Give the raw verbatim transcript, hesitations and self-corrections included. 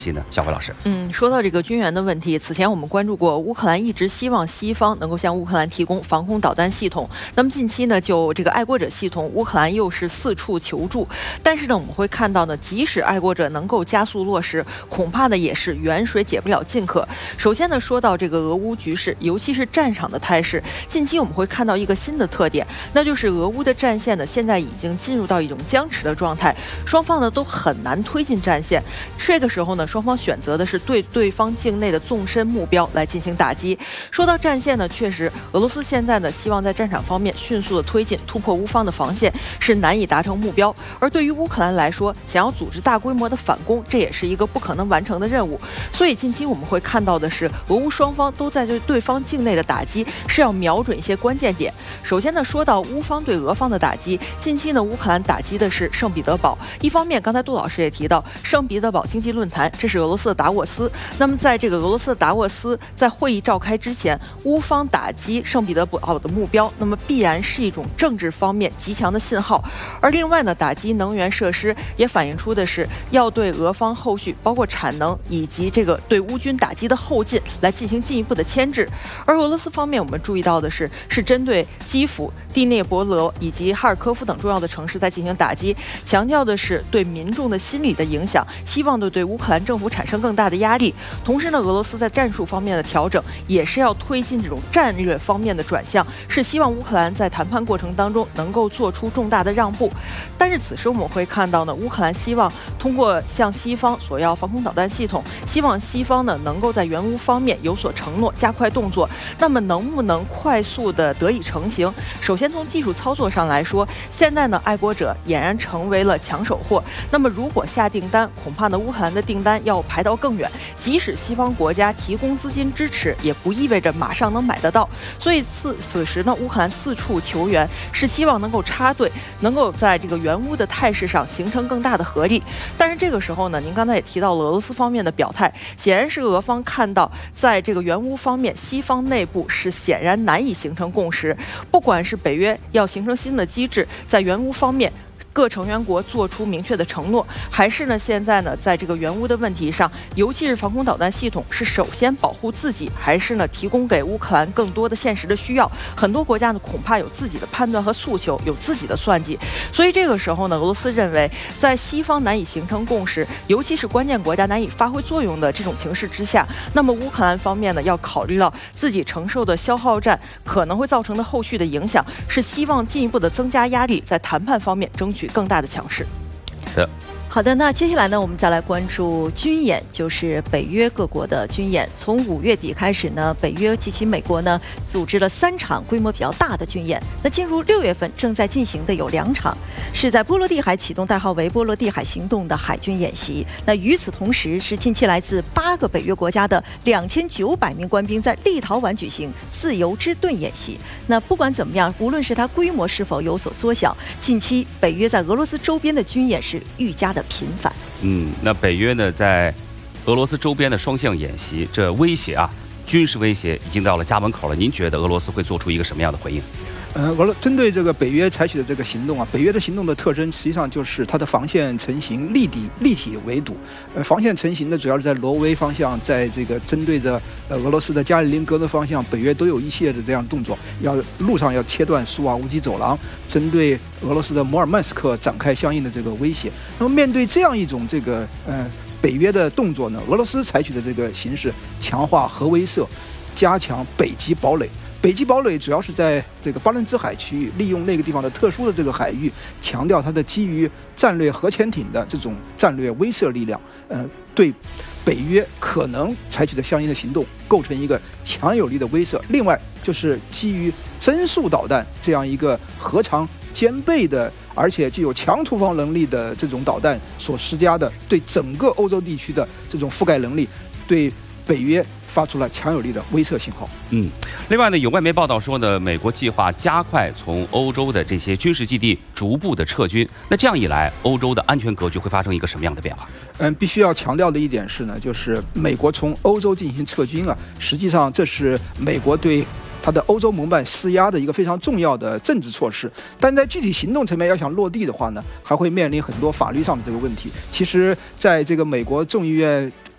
呢？小辉老师， 嗯，说到这个军援的问题，此前我们关注过，乌克兰一直希望西方能够向乌克兰提供防空导弹系统。那么近期呢，就这个爱国者系统，乌克兰又是四处求助。但是呢，我们会看到呢，即使爱国者能够加速落实，恐怕呢也是远水解不了近渴。首先呢，说到这个俄乌局势，尤其是战场的态势，近期我们会看到一个新的特点，那就是俄乌的战线呢，现在已经进入到一种僵持的状态，双方呢都很难推进战线。这个时候呢，双方选择的是对对方境内的纵深目标来进行打击。说到战线呢，确实俄罗斯现在呢希望在战场方面迅速的推进，突破乌方的防线是难以达成目标。而对于乌克兰来说，想要组织大规模的反攻，这也是一个不可能完成的任务。所以近期我们会看到的是，俄乌双方都在对对方境内的打击是要瞄准一些关键点。首先呢，说到乌方对俄方的打击，近期呢乌克兰打击的是圣彼得堡。一方面，刚才杜老师也提到圣彼得堡经济论坛，这是俄罗斯的达沃斯。那么在这个俄罗斯的达沃斯在会议召开之前，乌方打击圣彼得堡的目标，那么必然是一种政治方面极强的信号。而另外呢，打击能源设施也反映出的是要对俄方后续包括产能以及这个对乌军打击的后劲来进行进一步的牵制。而俄罗斯方面，我们注意到的是，是针对基辅、第聂伯罗以及哈尔科夫等重要的城市在进行打击，强调的是对民众的心理的影响，希望的对乌克兰政府产生更大的压力。同时呢，俄罗斯在战术方面的调整，也是要推进这种战略方面的转向，是希望乌克兰在谈判过程当中能够做出重大的让步。但是此时我们会看到呢，乌克兰希望通过向西方索要防空导弹系统，希望西方呢能够在援乌方面有所承诺，加快动作。那么能不能快速的得以成型？首先从技术操作上来说，现在呢爱国者俨然成为了抢手货。那么如果下订单，恐怕呢乌克兰的订单要排到更远。即使西方国家提供资金支持，也不意味着马上能买得到。所以此此时呢，乌克兰四处求援，是希望能够插队，能够在这个援乌的态势上形成更大的合力。但是这个时候呢，您刚才也提到了俄罗斯方面的表态，显然是俄方看到在这个援乌方面，西方内部是显然难以形成共识。不管是北约要形成新的机制，在援乌方面各成员国做出明确的承诺，还是呢现在呢在这个援乌的问题上，尤其是防空导弹系统是首先保护自己，还是呢提供给乌克兰更多的现实的需要？很多国家呢恐怕有自己的判断和诉求，有自己的算计。所以这个时候呢，俄罗斯认为在西方难以形成共识，尤其是关键国家难以发挥作用的这种情势之下，那么乌克兰方面呢要考虑到自己承受的消耗战可能会造成的后续的影响，是希望进一步的增加压力，在谈判方面争取更大的强势。 的。 好的，那接下来呢，我们再来关注军演，就是北约各国的军演。从五月底开始呢，北约及其美国呢，组织了三场规模比较大的军演。那进入六月份正在进行的有两场，是在波罗的海启动代号为波罗的海行动的海军演习。那与此同时，是近期来自八个北约国家的两千九百名官兵在立陶宛举行自由之盾演习。那不管怎么样，无论是它规模是否有所缩小，近期北约在俄罗斯周边的军演是愈加的频繁。 嗯，那北约呢，在俄罗斯周边的双向演习，这威胁啊，军事威胁已经到了家门口了。您觉得俄罗斯会做出一个什么样的回应？ 呃，俄罗针对这个北约采取的这个行动啊，北约的行动的特征实际上就是它的防线成型立体立体围堵。呃，防线成型的主要是在挪威方向，在这个针对的呃俄罗斯的加里宁格勒方向，北约都有一系列的这样动作，要路上要切断苏瓦乌基走廊，针对俄罗斯的摩尔曼斯克展开相应的这个威胁。那么面对这样一种这个呃北约的动作呢，俄罗斯采取的这个形式，强化核威慑，加强北极堡垒。北极堡垒主要是在这个巴伦支海区域，利用那个地方的特殊的这个海域，强调它的基于战略核潜艇的这种战略威慑力量，呃，对北约可能采取的相应的行动构成一个强有力的威慑。另外就是基于增速导弹这样一个核常兼备的，而且具有强突防能力的这种导弹所施加的对整个欧洲地区的这种覆盖能力，对北约发出了强有力的威慑信号。 嗯，另外呢，有外媒报道说呢，美国计划加快从欧洲的这些军事基地逐步的撤军。那这样一来，欧洲的安全格局会发生一个什么样的变化？ 嗯，必须要强调的一点是呢，就是美国从欧洲进行撤军啊，实际上这是美国对它的欧洲盟伴施压的一个非常重要的政治措施，但在具体行动层面要想落地的话呢，还会面临很多法律上的这个问题。其实，在这个美国众议院